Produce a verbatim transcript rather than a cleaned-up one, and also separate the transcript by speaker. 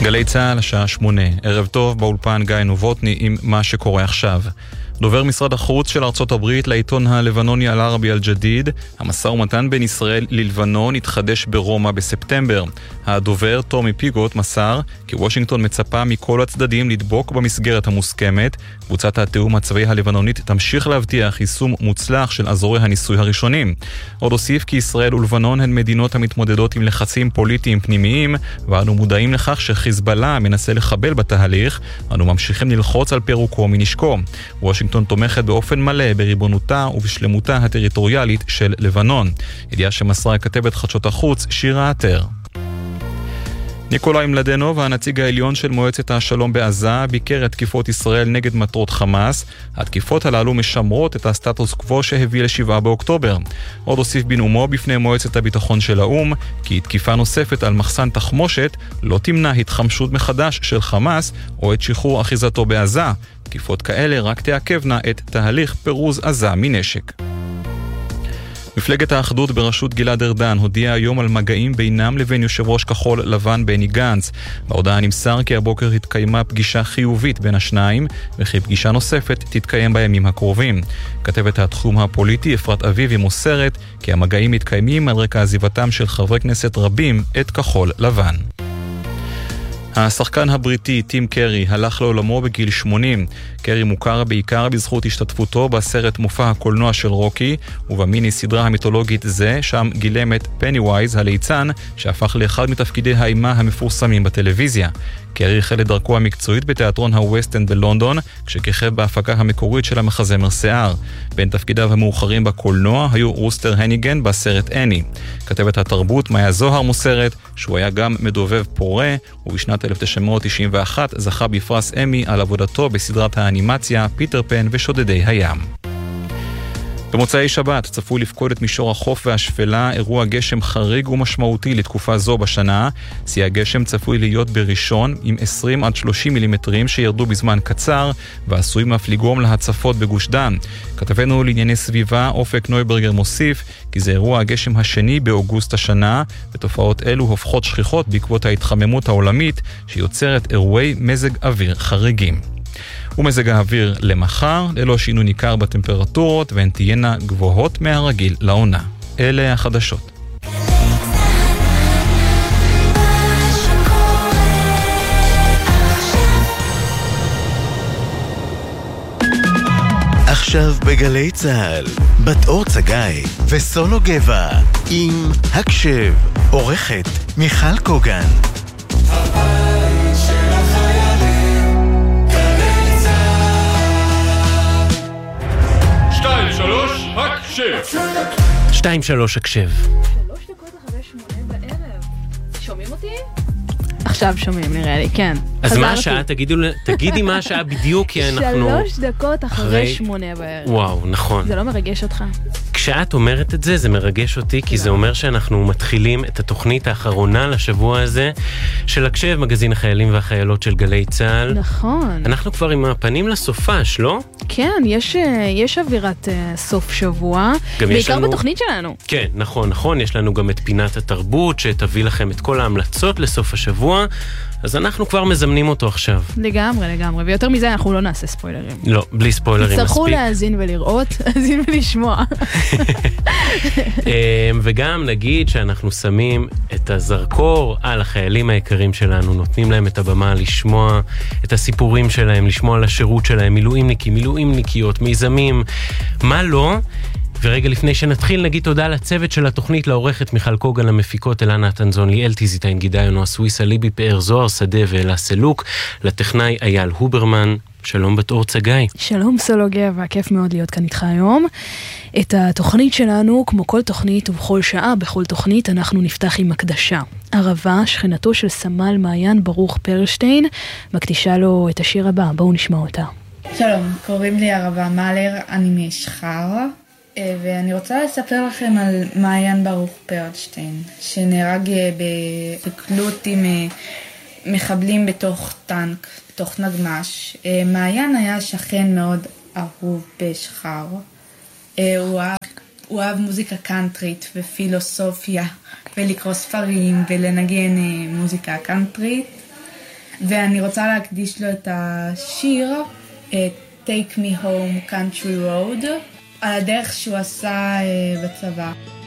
Speaker 1: גלי צהל, השעה שמונה. ערב טוב, באולפן גיא נובוטני עם מה שקורה עכשיו. דובר משרד החוץ של ארצות הברית לעיתון הלבנוני אל-ערבי אל-ג'דיד, המשא ומתן בין ישראל ללבנון התחדש ברומא בספטמבר. הדובר טומי פיגוט מסר כי וושינגטון מצפה מכל הצדדים לדבוק במסגרת המוסכמת. קבוצת התאום הצבאי הלבנונית תמשיך להבטיח יישום מוצלח של אזורי הניסוי הראשונים. עוד הוסיף כי ישראל ולבנון הן מדינות המתמודדות עם לחצים פוליטיים פנימיים, ואנו מודעים לכך שחיזבאללה מנסה לחבל בתהליך. אנו ממשיכים ללחוץ על פירוקו מנשקו. וושינגטון תומכת באופן מלא בריבונותה ובשלמותה הטריטוריאלית של לבנון. ידיעה שמסרה כתבת חדשות החוץ שירה עטר. ניקולאי מלדנוב, הנציג העליון של מועצת השלום בעזה, ביקר את תקיפות ישראל נגד מטרות חמאס. התקיפות הללו משמרות את הסטטוס קוו שהביא לשבעה באוקטובר. עוד הוסיף בנאומו בפני מועצת הביטחון של האום, כי תקיפה נוספת על מחסן תחמושת לא תמנע התחמשות מחדש של חמאס או את שחרור אחיזתו בעזה. תקיפות כאלה רק תעכבנה את תהליך פירוז עזה מנשק. מפלגת האחדות בראשות גלעד ארדן הודיעה היום על מגעים בינם לבין יושב ראש כחול לבן בני גנץ. בהודעה נמסר כי הבוקר התקיימה פגישה חיובית בין השניים, וכי פגישה נוספת תתקיים בימים הקרובים. כתבת התחום הפוליטי אפרת אביבי מוסרת כי המגעים מתקיימים על רקע עזיבתם של חברי כנסת רבים את כחול לבן. השחקן הבריטי טים קרי הלך לעולמו בגיל שמונים. קרי מוכר בעיקר בזכות השתתפותו בסרט מופע הקולנוע של רוקי, ובמיני סדרה המיתולוגית זה, שם גילם את פניווייז הליצן, שהפך לאחד מתפקידי האימה המפורסמים בטלוויזיה. קרי החל את דרכו המקצועית בתיאטרון הווסט-אנד בלונדון, כשכיכב בהפקה המקורית של המחזמר שיער. בין תפקידיו המאוחרים בקולנוע היו רוסטר הניגן בסרט אני. כתבת התרבות מאיה זוהר מוסרת שהוא היה גם מדובב פורה, ובשנת אלף תשע מאות תשעים ואחת זכה בפרס אמי על עבודתו בסדרת האנימציה פיטר פן ושודדי הים. במוצאי שבת צפוי לפקוד את מישור החוף והשפלה אירוע גשם חריג ומשמעותי לתקופה זו בשנה. שיא הגשם צפוי להיות בראשון עם עשרים עד שלושים מילימטרים שירדו בזמן קצר, ועשויים אף לגרום להצפות בגוש דן. כתבנו לענייני סביבה אופק נויברגר מוסיף כי זה אירוע הגשם השני באוגוסט השנה, ותופעות אלו הופכות שכיחות בעקבות ההתחממות העולמית שיוצרת אירועי מזג אוויר חריגים. ומזג האוויר למחר, ללא שינוי ניכר בטמפרטורות, והן תהיינה גבוהות מהרגיל לעונה. אלה החדשות.
Speaker 2: עכשיו בגלי צהל, בת אור צגאי וסולו גבע עם הקשב, עורכת מיכל קוגן. הבית של החיילים, גלי צהל.
Speaker 3: שתיים שלוש הקשב.
Speaker 4: שתיים שלוש הקשב.
Speaker 5: שלוש דקות אחרי שמונה בערב. שומעים אותי? עכשיו שומעים, נראה לי, כן.
Speaker 4: אז מה השעה? תגידי מה השעה בדיוק, כי אנחנו...
Speaker 5: שלוש דקות אחרי שמונה בערב.
Speaker 4: וואו, נכון.
Speaker 5: זה לא מרגש אותך?
Speaker 4: כשאת אומרת את זה, זה מרגש אותי, כי זה אומר שאנחנו מתחילים את התוכנית האחרונה לשבוע הזה, של הקשב, מגזין החיילים והחיילות של גלי צהל.
Speaker 5: נכון.
Speaker 4: אנחנו כבר עם הפנים לסופש, לא?
Speaker 5: כן, יש, יש אווירת uh, סוף שבוע, בעיקר לנו... בתוכנית שלנו.
Speaker 4: כן, נכון, נכון. יש לנו גם את פינת התרבות, שתביא לכם את כל ההמלצות לסוף השבוע, אז אנחנו כבר מזמנים אותו עכשיו.
Speaker 5: לגמרי, לגמרי. ויותר מזה אנחנו לא נעשה ספוילרים.
Speaker 4: לא, בלי ספוילרים מספיק.
Speaker 5: תצטרכו להאזין ולראות, להאזין ולשמוע.
Speaker 4: וגם נגיד שאנחנו שמים את הזרקור על החיילים היקרים שלנו, נותנים להם את הבמה לשמוע את הסיפורים שלהם, לשמוע על השירות שלהם, מילואימניקים, מילואימניקיות, מיזמים, מה לא? ורגע לפני שנתחיל נגיד תודה לצוות של התוכנית, לעורכת מיכל קוגן, למפיקות אלנה תנזון, ליאל טיזיטיין, גידיון, נועה סוויסה, ליבי פאר, זוהר שדה ואלה סלוק, לטכנאי אייל הוברמן. שלום בת אור צגאי.
Speaker 5: שלום סולו גבע, כיף מאוד להיות כאן איתך היום. את התוכנית שלנו, כמו כל תוכנית ובכל שעה, בכל תוכנית, אנחנו נפתח עם הקדשה. ערבה, שכנתו של סמל מעיין ברוך פרשטיין, מקדישה לו את השיר הבא, בואו נשמע אותה.
Speaker 6: שלום, קוראים לי ערבה מלר, אני משחר, ואני רוצה לספר לכם על מעיין ברוך פרשטיין, שנהרג בקלות עם מחבלים בתוך טנק, בתוך נגמש. מעיין היה שכן מאוד אהוב בשחר. הוא אהב, הוא אהב מוזיקה קאנטרית ופילוסופיה, ולקרוא ספרים ולנגן מוזיקה קאנטרית. ואני רוצה להקדיש לו את השיר Take Me Home Country Road, על הדרך שהוא עשה בצבא.